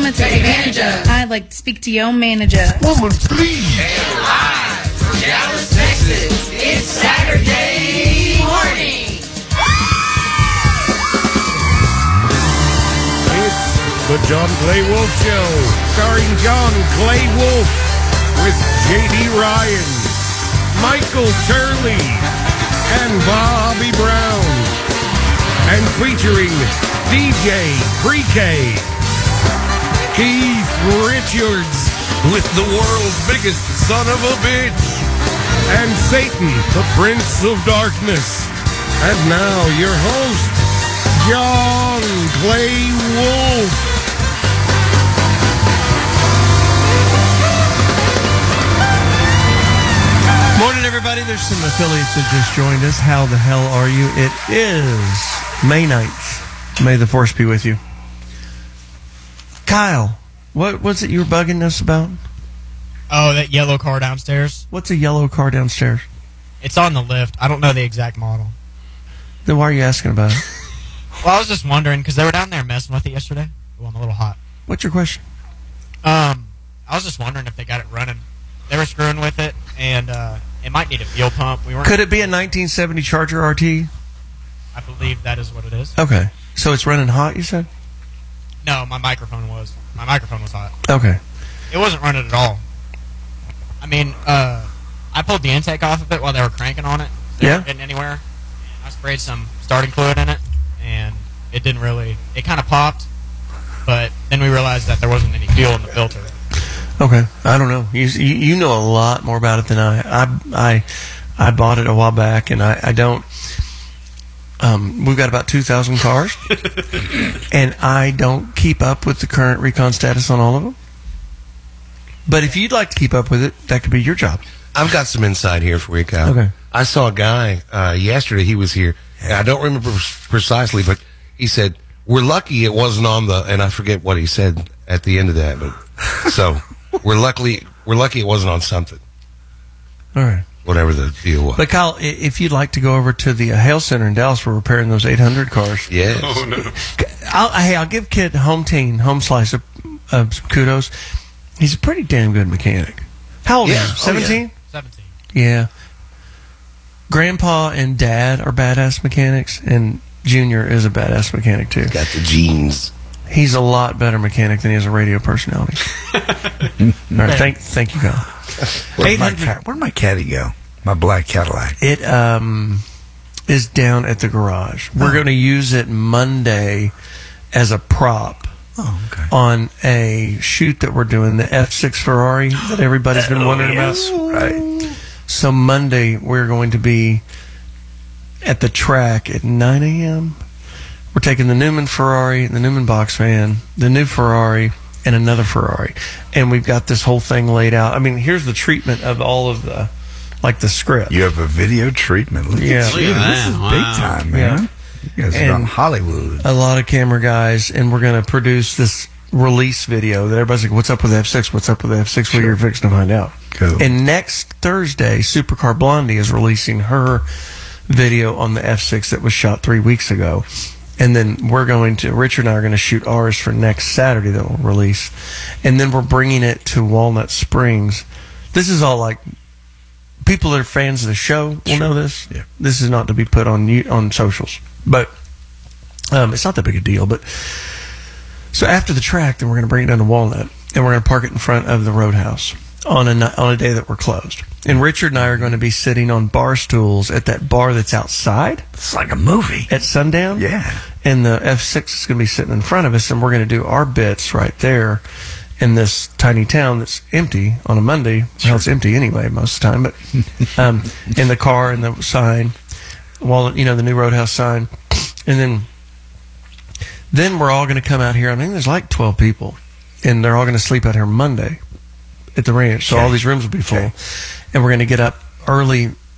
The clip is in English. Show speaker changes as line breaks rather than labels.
want to take advantage of. I'd like to speak to your manager.
Woman, please.
And live from Dallas, Texas, it's Saturday morning.
It's the John Clay Wolf Show, starring John Clay Wolf with J.D. Ryan, Michael Turley, and Bobby Brown, and featuring DJ Pre-K, Keith Richards with the world's biggest son of a bitch, and Satan, the Prince of Darkness. And now your host, John Clay Wolf.
Morning, everybody. There's some affiliates that just joined us. How the hell are you? It is May 9th. May the force be with you. Kyle, what was it you were bugging us about?
Oh, that yellow car downstairs.
What's a yellow car downstairs?
It's on the lift. I don't know the exact model.
Then why are you asking about it?
Well, I was just wondering, because they were down there messing with it yesterday. Oh, I'm a little hot.
What's your question?
I was just wondering if they got it running. They were screwing with it, and it might need a fuel pump.
Could it be a 1970 Charger RT?
I believe that is what it is.
Okay. So it's running hot, you said?
No, my microphone was. My microphone was hot.
Okay.
It wasn't running at all. I mean, I pulled the intake off of it while they were cranking on it. They weren't getting anywhere. I sprayed some starting fluid in it, and it didn't really... It kind of popped, but then we realized that there wasn't any fuel in the filter.
Okay. I don't know. You know a lot more about it than I bought it a while back, and I don't... we've got about 2,000 cars, and I don't keep up with the current recon status on all of them. But if you'd like to keep up with it, that could be your job.
I've got some insight here for you, Kyle.
Okay.
I saw a guy yesterday. He was here. And I don't remember precisely, but he said, "We're lucky it wasn't on the." And I forget what he said at the end of that. But so we're lucky it wasn't on something.
All right.
Whatever the deal was.
But Kyle, if you'd like to go over to the Hale Center in Dallas for repairing those 800 cars,
yes.
Oh no.
I'll give Kid Home Slice of kudos. He's a pretty damn good mechanic. How old is he? 17?
17.
Yeah. Grandpa and Dad are badass mechanics, and Junior is a badass mechanic too.
Got the genes.
He's a lot better mechanic than he is a radio personality. All right, thank you, Kyle.
Where'd my caddy go? My black Cadillac.
It is down at the garage. We're going to use it Monday as a prop.
Oh, okay.
On a shoot that we're doing, the F6 Ferrari that everybody's been wondering about.
Right.
So Monday we're going to be at the track at 9 a.m. We're taking the Newman Ferrari, the Newman box van, the new Ferrari, and another Ferrari. And we've got this whole thing laid out. I mean, here's the treatment of all of the, like the script.
You have a video treatment. Look at you. This is big time, man.
Yeah.
You guys are on Hollywood.
A lot of camera guys, and we're going to produce this release video that everybody's like, what's up with F6? What's up with F6? Well, you're fixing to find out.
Cool.
And next Thursday, Supercar Blondie is releasing her video on the F6 that was shot 3 weeks ago. And then Richard and I are going to shoot ours for next Saturday that we'll release. And then we're bringing it to Walnut Springs. This is all like, people that are fans of the show will know this.
Yeah.
This is not to be put on socials. But it's not that big a deal. But so after the track, then we're going to bring it down to Walnut, and we're going to park it in front of the Roadhouse on a day that we're closed. And Richard and I are going to be sitting on bar stools at that bar that's outside.
It's like a movie.
At sundown.
Yeah.
And the F6 is going to be sitting in front of us, and we're going to do our bits right there in this tiny town that's empty on a Monday. Well, it's empty anyway most of the time, but in the car and the sign, the new Roadhouse sign. And then we're all going to come out here. I mean, there's like 12 people, and they're all going to sleep out here Monday at the ranch. So all these rooms will be full. And we're going to get up early